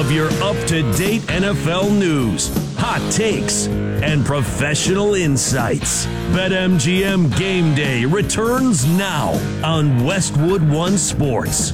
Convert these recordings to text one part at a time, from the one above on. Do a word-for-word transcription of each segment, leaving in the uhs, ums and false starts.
of your up-to-date N F L news, hot takes, and professional insights. BetMGM Game Day returns now on Westwood One Sports.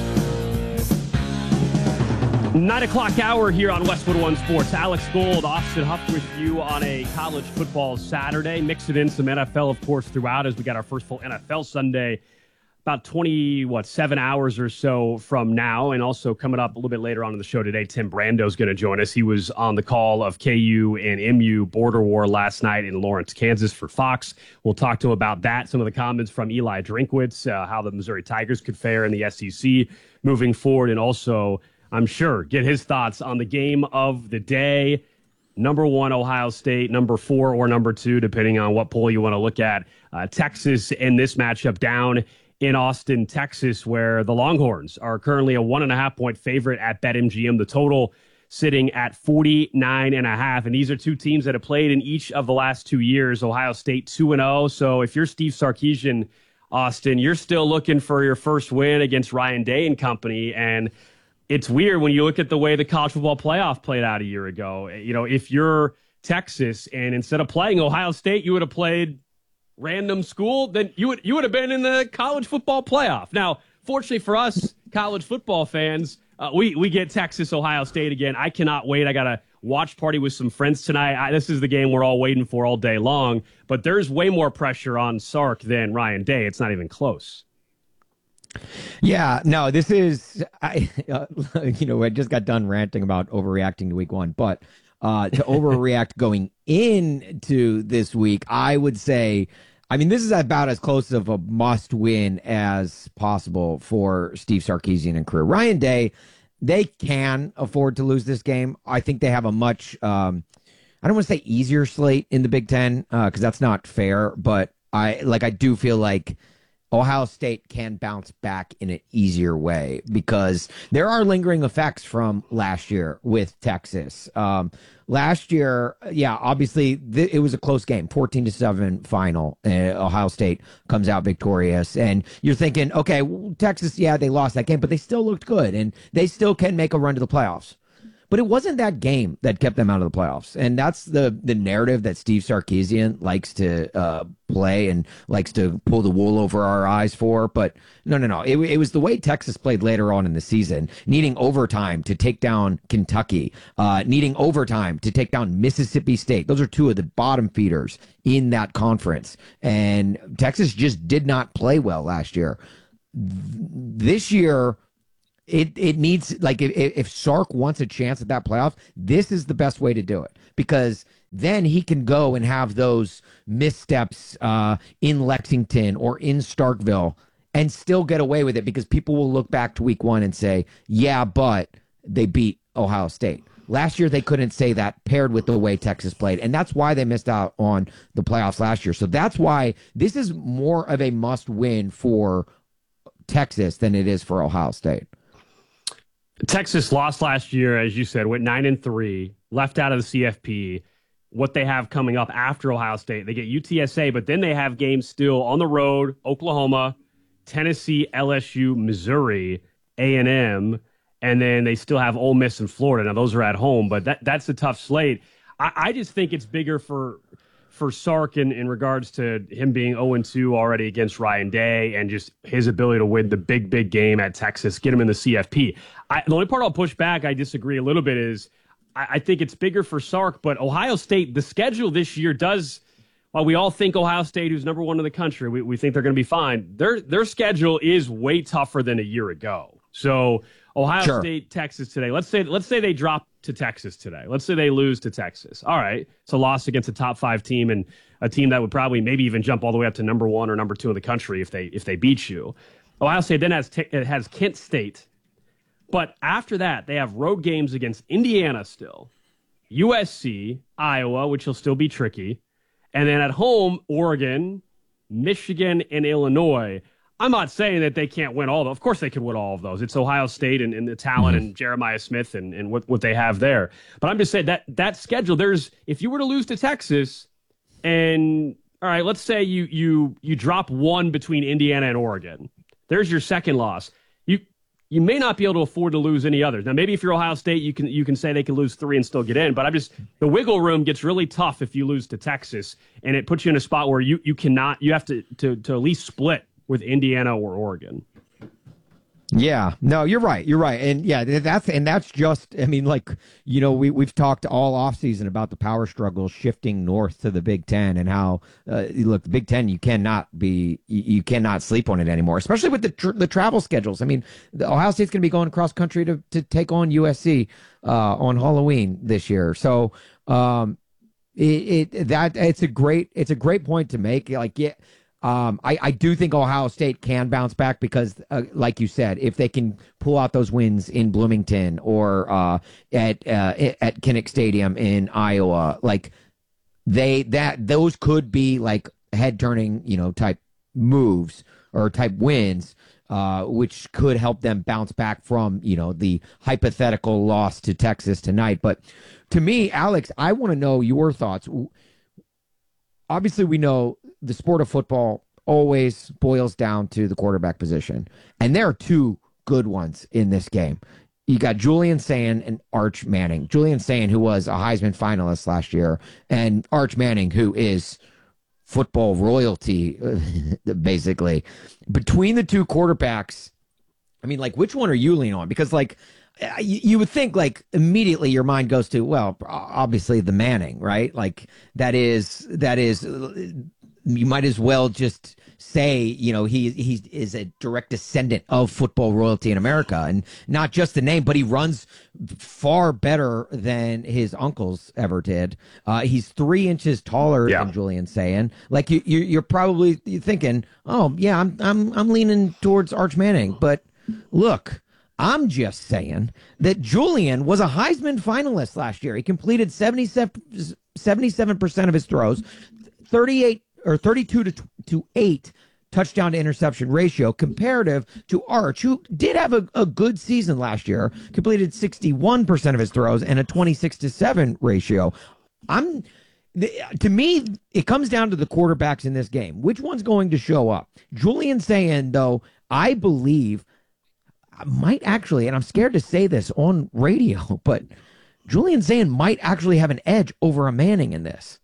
Nine o'clock hour here on Westwood One Sports. Alex Gold, Austin Huff with you on a college football Saturday. Mixing in some N F L, of course, throughout as we got our first full N F L Sunday about twenty, what, seven hours or so from now. And also coming up a little bit later on in the show today, Tim Brando's going to join us. He was on the call of K U and M U border war last night in Lawrence, Kansas for Fox. We'll talk to him about that, some of the comments from Eli Drinkwitz, uh, how the Missouri Tigers could fare in the S E C moving forward, and also, I'm sure, get his thoughts on the game of the day. Number one, Ohio State. Number four or number two, depending on what poll you want to look at. Uh, Texas in this matchup down in Austin, Texas, where the Longhorns are currently a one and a half point favorite at BetMGM. The total sitting at forty-nine and a half. And these are two teams that have played in each of the last two years. Ohio State two and oh. So if you're Steve Sarkisian, Austin, you're still looking for your first win against Ryan Day and company. And it's weird when you look at the way the college football playoff played out a year ago. You know, if you're Texas and instead of playing Ohio State, you would have played random school, then you would you would have been in the college football playoff. Now, fortunately for us college football fans, uh, we we get Texas, Ohio State again. I cannot wait. I got a watch party with some friends tonight. I, this is the game we're all waiting for all day long. But there's way more pressure on Sark than Ryan Day. It's not even close. Yeah, no, this is, I, uh, you know, I just got done ranting about overreacting to week one, but uh, to overreact going into this week, I would say, I mean, this is about as close of a must win as possible for Steve Sarkisian and crew. Ryan Day, they can afford to lose this game. I think they have a much, um, I don't want to say easier slate in the Big Ten because uh, that's not fair, but I like, I do feel like Ohio State can bounce back in an easier way because there are lingering effects from last year with Texas. Um, last year, yeah, obviously th- it was a close game, fourteen to seven final. Uh, Ohio State comes out victorious, and you're thinking, okay, well, Texas, yeah, they lost that game, but they still looked good, and they still can make a run to the playoffs. But it wasn't that game that kept them out of the playoffs. And that's the the narrative that Steve Sarkisian likes to uh, play and likes to pull the wool over our eyes for. But no, no, no. It, it was the way Texas played later on in the season, needing overtime to take down Kentucky, uh, needing overtime to take down Mississippi State. Those are two of the bottom feeders in that conference. And Texas just did not play well last year. This year, It it needs, like, if, if Sark wants a chance at that playoff, this is the best way to do it, because then he can go and have those missteps uh, in Lexington or in Starkville and still get away with it, because people will look back to week one and say, yeah, but they beat Ohio State. Last year, they couldn't say that, paired with the way Texas played, and that's why they missed out on the playoffs last year. So that's why this is more of a must-win for Texas than it is for Ohio State. Texas lost last year, as you said, went nine and three, left out of the C F P. What they have coming up after Ohio State, they get U T S A, but then they have games still on the road: Oklahoma, Tennessee, L S U, Missouri, A and M, and then they still have Ole Miss and Florida. Now those are at home, but that that's a tough slate. I, I just think it's bigger for for Sark in, in regards to him being oh and two already against Ryan Day and just his ability to win the big, big game at Texas, get him in the C F P. I, the only part I'll push back, I disagree a little bit, is I, I think it's bigger for Sark, but Ohio State, the schedule this year does, while we all think Ohio State, who's number one in the country, we, we think they're going to be fine, their their schedule is way tougher than a year ago. So Ohio Sure. State, Texas today. Let's say let's say they drop to Texas today. Let's say they lose to Texas. All right, it's a loss against a top five team and a team that would probably maybe even jump all the way up to number one or number two in the country if they if they beat you. Ohio State then has t- it has Kent State, but after that they have road games against Indiana still, U S C, Iowa, which will still be tricky, and then at home Oregon, Michigan, and Illinois. I'm not saying that they can't win all of them. Of course they could win all of those. It's Ohio State and, and the talent mm-hmm. and Jeremiah Smith and, and what, what they have there. But I'm just saying that that schedule, there's, if you were to lose to Texas and, all right, let's say you you you drop one between Indiana and Oregon. There's your second loss. You you may not be able to afford to lose any others. Now, maybe if you're Ohio State, you can you can say they can lose three and still get in. But I'm just the wiggle room gets really tough if you lose to Texas, and it puts you in a spot where you you cannot you have to to to at least split with Indiana or Oregon. Yeah, no, you're right. You're right. And yeah, that's, and that's just, I mean, like, you know, we, we've talked all offseason about the power struggle shifting north to the Big Ten and how, uh, look, the Big Ten, you cannot be, you, you cannot sleep on it anymore, especially with the tr- the travel schedules. I mean, the Ohio State's going to be going cross country to, to take on U S C uh, on Halloween this year. So, um, it, it, that, it's a great, it's a great point to make. Like, yeah. Um, I, I do think Ohio State can bounce back because, uh, like you said, if they can pull out those wins in Bloomington or uh, at uh, at Kinnick Stadium in Iowa, like they that those could be like head turning, you know, type moves or type wins, uh, which could help them bounce back from, you know, the hypothetical loss to Texas tonight. But to me, Alex, I want to know your thoughts. Obviously, we know the sport of football always boils down to the quarterback position. And there are two good ones in this game. You got Julian Sayin and Arch Manning. Julian Sayin, who was a Heisman finalist last year, and Arch Manning, who is football royalty, basically. Between the two quarterbacks, I mean, like, which one are you leaning on? Because, like, you, you would think, like, immediately your mind goes to, well, obviously the Manning, right? Like, that is, that is, you might as well just say, you know, he he is a direct descendant of football royalty in America, and not just the name, but he runs far better than his uncles ever did. Uh, he's three inches taller yeah. than Julian Sayin. Like you, you, you're probably thinking, oh yeah, I'm I'm I'm leaning towards Arch Manning, but look. I'm just saying that Julian was a Heisman finalist last year. He completed seventy-seven percent of his throws, thirty-eight or thirty-two to, to eight touchdown to interception ratio, comparative to Arch, who did have a, a good season last year, completed sixty-one percent of his throws and a twenty-six to seven ratio. I'm to me, it comes down to the quarterbacks in this game. Which one's going to show up? Julian Sayin, though, I believe might actually, and I'm scared to say this on radio, but Julian Sayin might actually have an edge over a Manning in this.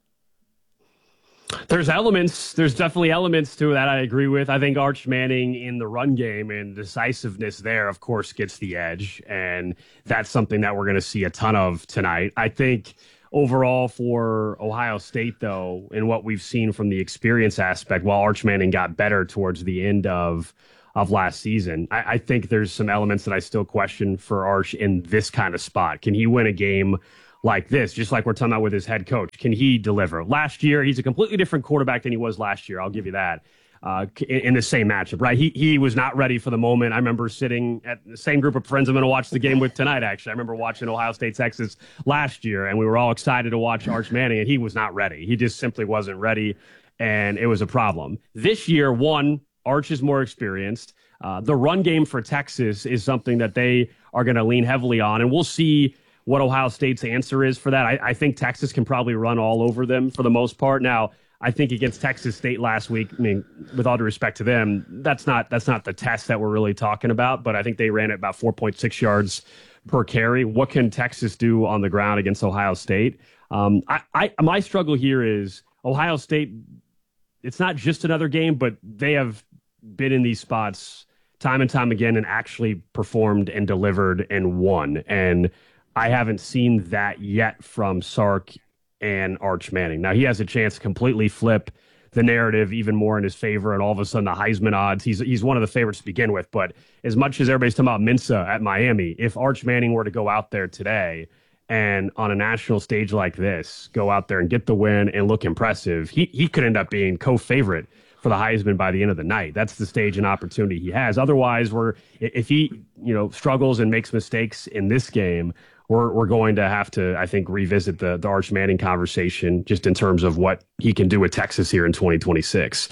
There's elements, there's definitely elements to that I agree with. I think Arch Manning in the run game and decisiveness there, of course, gets the edge. And that's something that we're going to see a ton of tonight. I think overall for Ohio State, though, and what we've seen from the experience aspect, while Arch Manning got better towards the end of of last season, I, I think there's some elements that I still question for Arch in this kind of spot. Can he win a game like this, just like we're talking about with his head coach? Can he deliver? Last year, he's a completely different quarterback than he was last year. I'll give you that. Uh, in, in the same matchup, right? He he was not ready for the moment. I remember sitting at the same group of friends I'm going to watch the game with tonight, actually. I remember watching Ohio State, Texas last year, and we were all excited to watch Arch Manning, and he was not ready. He just simply wasn't ready, and it was a problem. This year, one, Arch is more experienced. Uh, the run game for Texas is something that they are going to lean heavily on, and we'll see what Ohio State's answer is for that. I, I think Texas can probably run all over them for the most part. Now, I think against Texas State last week, I mean, with all due respect to them, that's not that's not the test that we're really talking about, but I think they ran at about four point six yards per carry. What can Texas do on the ground against Ohio State? Um, I, I my struggle here is Ohio State, it's not just another game, but they have been in these spots time and time again and actually performed and delivered and won. And I haven't seen that yet from Sark and Arch Manning. Now, he has a chance to completely flip the narrative even more in his favor, and all of a sudden the Heisman odds, he's he's one of the favorites to begin with. But as much as everybody's talking about Mensa at Miami, if Arch Manning were to go out there today and on a national stage like this, go out there and get the win and look impressive, he he could end up being co-favorite for the Heisman by the end of the night. That's the stage and opportunity he has. Otherwise, we're if he you know struggles and makes mistakes in this game, we're we're going to have to, I think, revisit the the Arch Manning conversation just in terms of what he can do with Texas here in twenty twenty-six.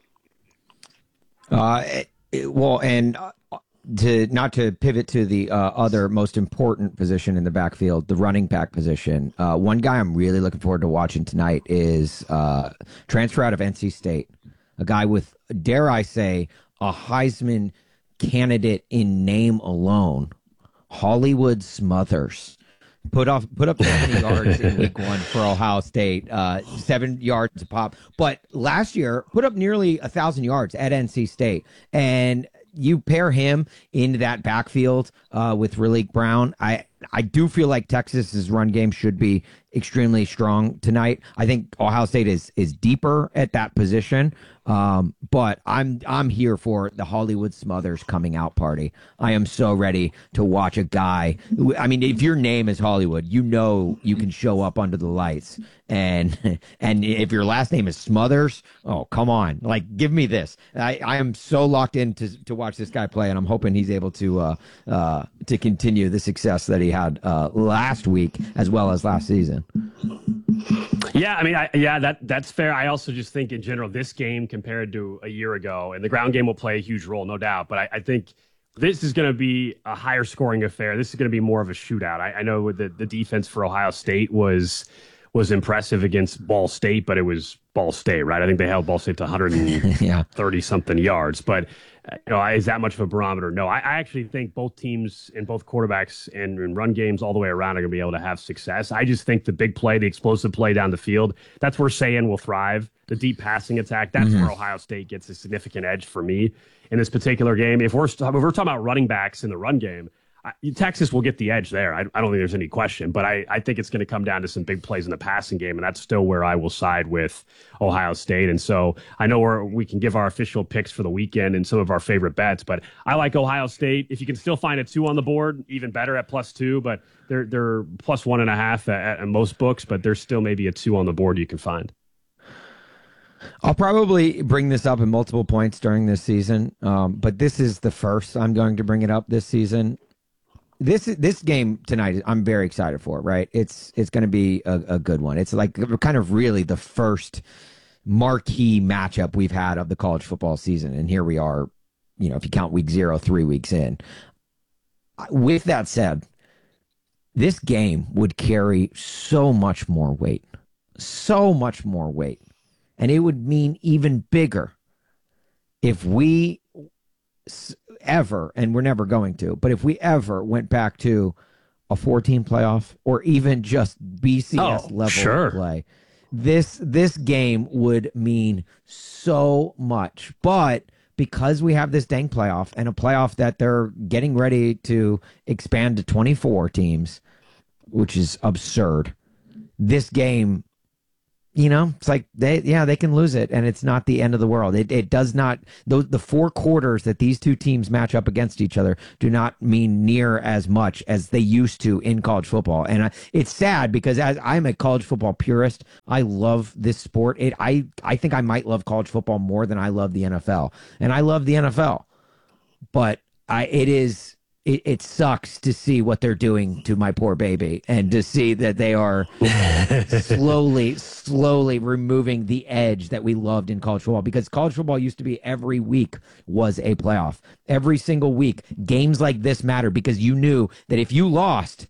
Uh, well, and uh, to not to pivot to the uh, other most important position in the backfield, the running back position. Uh, one guy I'm really looking forward to watching tonight is uh, transfer out of N C State, a guy with, dare I say, a Heisman candidate in name alone, Hollywood Smothers. Put off, put up seventy yards in week one for Ohio State, uh, seven yards a pop. But last year, put up nearly a thousand yards at N C State. And you pair him into that backfield uh, with Raleek Brown. I, I do feel like Texas's run game should be extremely strong tonight. I think Ohio State is is deeper at that position, um, but I'm I'm here for the Hollywood Smothers coming out party. I am so ready to watch a guy. I mean, if your name is Hollywood, you know you can show up under the lights, and and if your last name is Smothers, oh come on, like give me this. I, I am so locked in to to watch this guy play, and I'm hoping he's able to uh, uh, to continue the success that he had uh, last week as well as last season. Yeah, I mean, I, yeah, that that's fair. I also just think in general, this game compared to a year ago, and the ground game will play a huge role, no doubt. But I, I think this is going to be a higher scoring affair. This is going to be more of a shootout. I, I know the the defense for Ohio State was was impressive against Ball State, but it was Ball State, right? I think they held Ball State to one hundred thirty yeah. something yards, but uh, you know, is that much of a barometer? No, I, I actually think both teams and both quarterbacks and, and run games all the way around are going to be able to have success. I just think the big play, the explosive play down the field, that's where Sayan will thrive. The deep passing attack, that's mm-hmm. where Ohio State gets a significant edge for me in this particular game. If we're, if we're talking about running backs in the run game, I, Texas will get the edge there. I, I don't think there's any question, but I, I think it's going to come down to some big plays in the passing game, and that's still where I will side with Ohio State. And so I know we're, we can give our official picks for the weekend and some of our favorite bets, but I like Ohio State. If you can still find a two on the board, even better at plus two, but they're they're plus one and a half at, at most books, but there's still maybe a two on the board you can find. I'll probably bring this up in multiple points during this season, um, but this is the first I'm going to bring it up this season. This this game tonight, I'm very excited for. Right, it's it's going to be a, a good one. It's like kind of really the first marquee matchup we've had of the college football season, and here we are. You know, if you count week zero, three weeks in. With that said, this game would carry so much more weight, so much more weight, and it would mean even bigger if we ever, and we're never going to, but if we ever went back to a four-team playoff or even just B C S oh, level sure. play, this this game would mean so much. But because we have this dang playoff and a playoff that they're getting ready to expand to twenty-four teams, which is absurd, this game, you know, it's like they, yeah, they can lose it, and it's not the end of the world. It it does not. Those the four quarters that these two teams match up against each other do not mean near as much as they used to in college football. And I, it's sad because as I'm a college football purist, I love this sport. It I I think I might love college football more than I love the N F L, and I love the N F L, but I it is. It, it sucks to see what they're doing to my poor baby, and to see that they are slowly, slowly removing the edge that we loved in college football. Because college football used to be every week was a playoff. Every single week, games like this mattered because you knew that if you lost,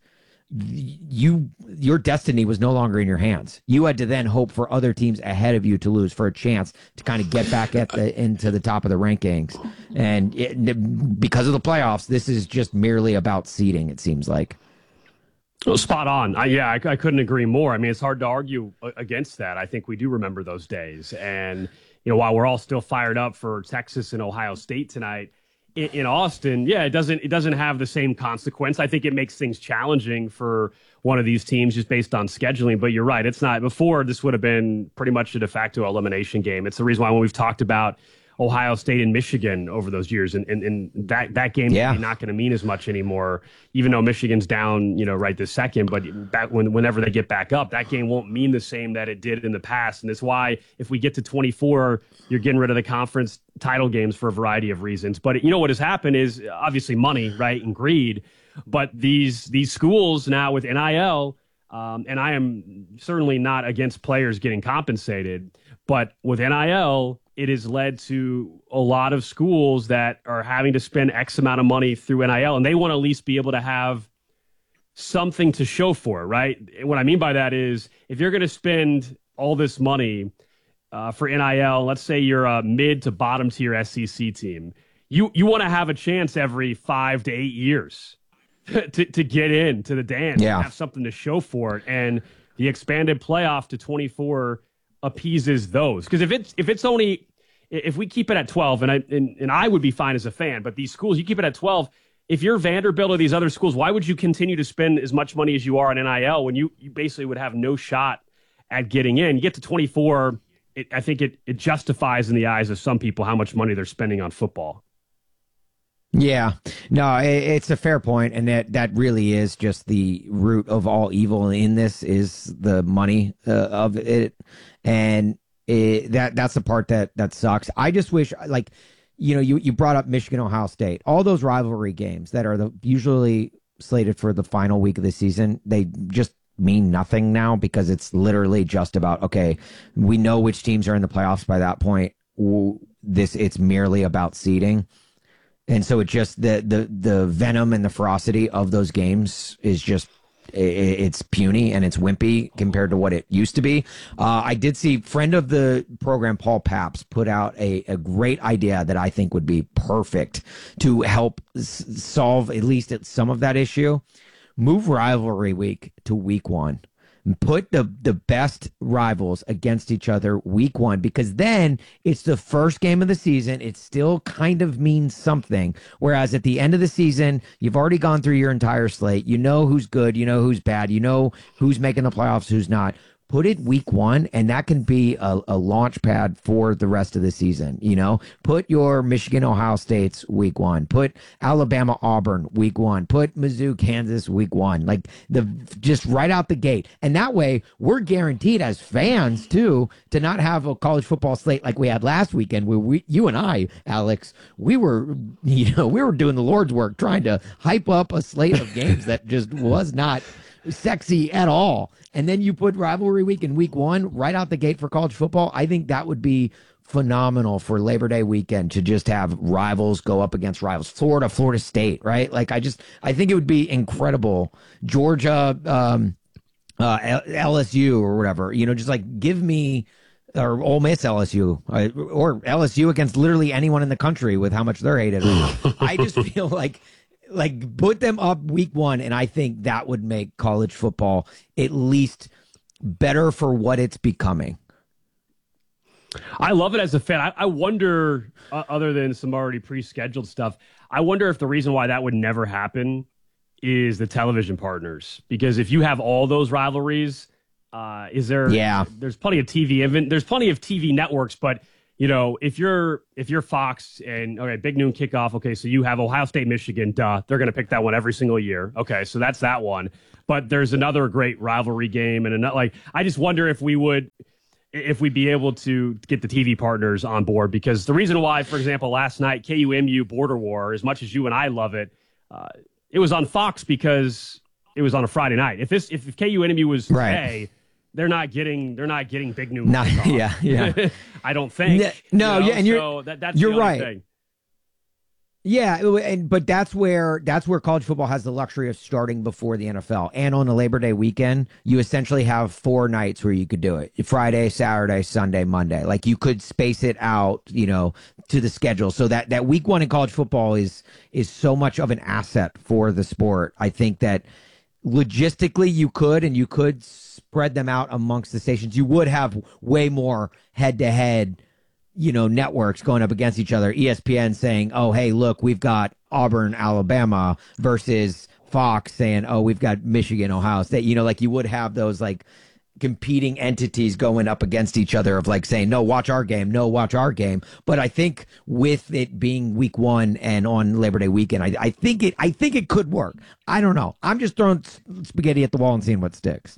you your destiny was no longer in your hands. You had to then hope for other teams ahead of you to lose for a chance to kind of get back at the into the top of the rankings. And it, because of the playoffs, this is just merely about seeding, it seems like. Well, spot on. I, yeah, I, I couldn't agree more. I mean, it's hard to argue against that. I think we do remember those days. And, you know, while we're all still fired up for Texas and Ohio State tonight, in Austin, yeah, it doesn't it doesn't have the same consequence. I think it makes things challenging for one of these teams just based on scheduling. But you're right, it's not. Before, this would have been pretty much a de facto elimination game. It's the reason why when we've talked about Ohio State and Michigan over those years, and, and, and that that game yeah. is not going to mean as much anymore, even though Michigan's down, you know, right this second. But back when whenever they get back up, that game won't mean the same that it did in the past. And that's why if we get to twenty-four, you're getting rid of the conference title games for a variety of reasons. But you know what has happened is obviously money, right, and greed. But these these schools now with N I L, um, and I am certainly not against players getting compensated, but with N I L, it has led to a lot of schools that are having to spend X amount of money through N I L, and they want to at least be able to have something to show for it, right? And what I mean by that is if you're going to spend all this money uh, for N I L, let's say you're a mid to bottom tier S E C team, you you want to have a chance every five to eight years to, to get into the dance yeah. and have something to show for it. And the expanded playoff to twenty-four appeases those. Because if it's if it's only if we keep it at twelve, and I and, and I would be fine as a fan, but these schools, you keep it at twelve. If you're Vanderbilt or these other schools, why would you continue to spend as much money as you are on N I L when you, you basically would have no shot at getting in? You get to twenty-four, it, I think it, it justifies in the eyes of some people how much money they're spending on football. Yeah, no, it, it's a fair point, and that, that really is just the root of all evil in this is the money uh, of it, and it, that that's the part that, that sucks. I just wish, like, you know, you, you brought up Michigan, Ohio State, all those rivalry games that are the usually slated for the final week of the season, they just mean nothing now because it's literally just about, okay, we know which teams are in the playoffs by that point. This it's merely about seeding. And so it just the the the venom and the ferocity of those games is just it's puny and it's wimpy compared to what it used to be. Uh, I did see friend of the program, Paul Papps, put out a, a great idea that I think would be perfect to help s- solve at least some of that issue. Move rivalry week to week one. Put the, the best rivals against each other week one, because then it's the first game of the season. It still kind of means something. Whereas at the end of the season, you've already gone through your entire slate. You know who's good. You know who's bad. You know who's making the playoffs, who's not. Put it week one, and that can be a, a launch pad for the rest of the season. You know, put your Michigan, Ohio States week one. Put Alabama, Auburn week one. Put Mizzou, Kansas week one. Like the just right out the gate, and that way we're guaranteed as fans too to not have a college football slate like we had last weekend, where we, you and I, Alex, we were, you know, we were doing the Lord's work trying to hype up a slate of games that just was not sexy at all. And then you put rivalry week in week one right out the gate for college football. I think that would be phenomenal for Labor Day weekend to just have rivals go up against rivals. Florida, Florida State, right? Like I just, I think it would be incredible. Georgia, um, uh, L S U or whatever, you know, just like give me, or Ole Miss L S U, uh, or L S U against literally anyone in the country with how much they're hated. I just feel like, Like, put them up week one, and I think that would make college football at least better for what it's becoming. I love it as a fan. I, I wonder, uh, other than some already pre-scheduled stuff, I wonder if the reason why that would never happen is the television partners. Because if you have all those rivalries, uh, is there? Yeah. There's plenty of T V. There's plenty of T V networks, but. You know, if you're if you're Fox and, okay, big noon kickoff, okay, so you have Ohio State, Michigan, duh, they're going to pick that one every single year. Okay, so that's that one. But there's another great rivalry game. And another, like, I just wonder if we would, if we'd be able to get the T V partners on board. Because the reason why, for example, last night, K U M U Border War, as much as you and I love it, uh, it was on Fox because it was on a Friday night. If this, if K U M U was right. today, They're not getting. They're not getting big news. Not, yeah, yeah. I don't think. No, you know? yeah, and you're so that, that's you're the right. Thing. Yeah, and but that's where that's where college football has the luxury of starting before the N F L. And on a Labor Day weekend, you essentially have four nights where you could do it: Friday, Saturday, Sunday, Monday. Like you could space it out, you know, to the schedule. So that that week one in college football is is so much of an asset for the sport. I think that logistically you could, and you could spread them out amongst the stations. You would have way more head-to-head, you know, networks going up against each other. E S P N saying, oh, hey, look, we've got Auburn, Alabama versus Fox saying, oh, we've got Michigan, Ohio State. You know, like you would have those like competing entities going up against each other of like saying, no, watch our game, no, watch our game. But I think with it being week one and on Labor Day weekend, I, I think it I think it could work. I don't know. I'm just throwing spaghetti at the wall and seeing what sticks.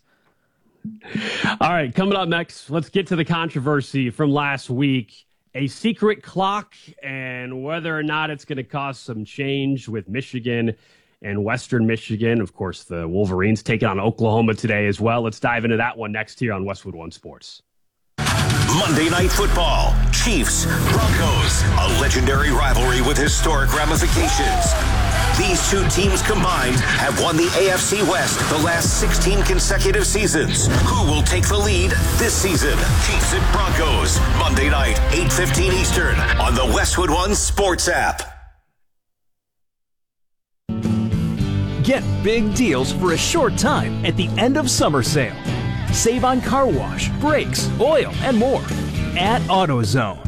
All right, coming up next, let's get to the controversy from last week. A secret clock and whether or not it's going to cause some change with Michigan and Western Michigan. Of course, the Wolverines taking on Oklahoma today as well. Let's dive into that one next here on Westwood One Sports. Monday Night Football, Chiefs, Broncos, a legendary rivalry with historic ramifications. These two teams combined have won the A F C West the last sixteen consecutive seasons. Who will take the lead this season? Chiefs and Broncos, Monday night, eight fifteen Eastern on the Westwood One Sports app. Get big deals for a short time at the end of summer sale. Save on car wash, brakes, oil, and more at AutoZone.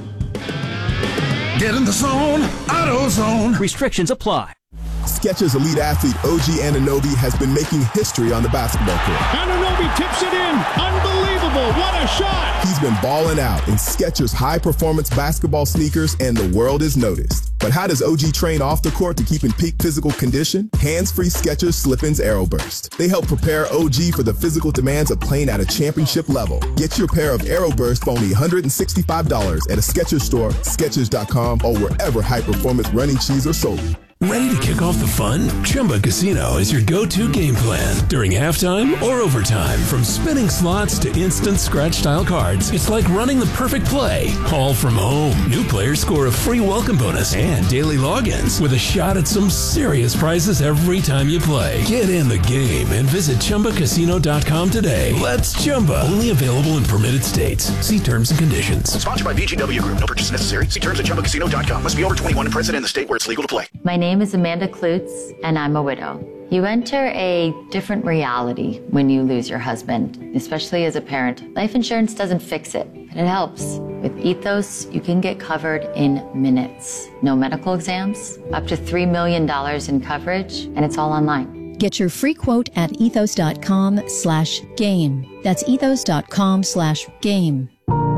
Get in the zone, AutoZone. Restrictions apply. Skechers elite athlete O G Anunoby has been making history on the basketball court. Anunoby tips it in. Unbelievable. What a shot. He's been balling out in Skechers high-performance basketball sneakers, and the world is noticed. But how does O G train off the court to keep in peak physical condition? Hands-free Skechers Slip-ins Aeroburst. They help prepare O G for the physical demands of playing at a championship level. Get your pair of Aeroburst for only one hundred sixty-five dollars at a Skechers store, Skechers dot com, or wherever high-performance running shoes are sold. Ready to kick off the fun? Chumba Casino is your go-to game plan during halftime or overtime. From spinning slots to instant scratch-style cards, it's like running the perfect play, all from home. New players score a free welcome bonus and daily logins with a shot at some serious prizes every time you play. Get in the game and visit Chumba Casino dot com today. Let's Chumba. Only available in permitted states. See terms and conditions. Sponsored by V G W Group. No purchase necessary. See terms at Chumba Casino dot com. Must be over twenty-one and present in the state where it's legal to play. My name is Amanda Klutz, and I'm a widow. You enter a different reality when you lose your husband, especially as a parent. Life insurance doesn't fix it, but it helps. With Ethos, you can get covered in minutes. No medical exams, up to three million dollars in coverage, and it's all online. Get your free quote at ethos dot com slash game. That's ethos dot com slash game.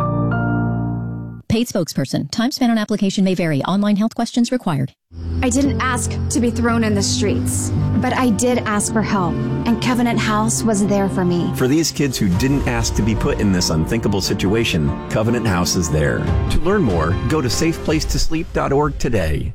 Paid spokesperson. Time spent on application may vary. Online health questions required. I didn't ask to be thrown in the streets, but I did ask for help, and Covenant House was there for me. For these kids who didn't ask to be put in this unthinkable situation, Covenant House is there. To learn more, go to safe place to sleep dot org today.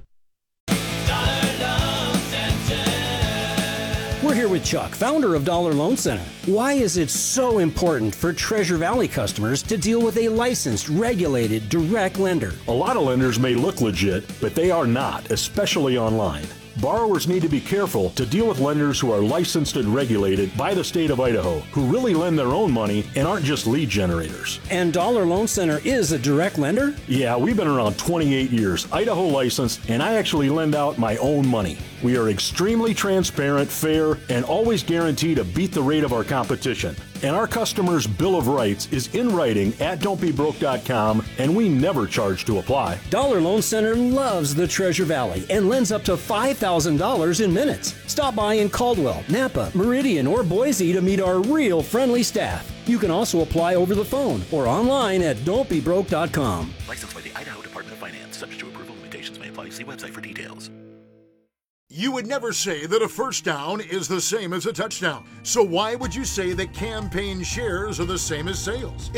We're here with Chuck, founder of Dollar Loan Center. Why is it so important for Treasure Valley customers to deal with a licensed, regulated, direct lender? A lot of lenders may look legit, but they are not, especially online. Borrowers need to be careful to deal with lenders who are licensed and regulated by the state of Idaho, who really lend their own money and aren't just lead generators. And Dollar Loan Center is a direct lender? Yeah, we've been around twenty-eight years, Idaho licensed, and I actually lend out my own money. We are extremely transparent, fair, and always guarantee to beat the rate of our competition. And our customers' Bill of Rights is in writing at don't be broke dot com, and we never charge to apply. Dollar Loan Center loves the Treasure Valley and lends up to five thousand dollars in minutes. Stop by in Caldwell, Napa, Meridian, or Boise to meet our real friendly staff. You can also apply over the phone or online at don't be broke dot com. Licensed by the Idaho Department of Finance. Subject to approval, limitations may apply. See website for details. You would never say that a first down is the same as a touchdown. So why would you say that campaign shares are the same as sales?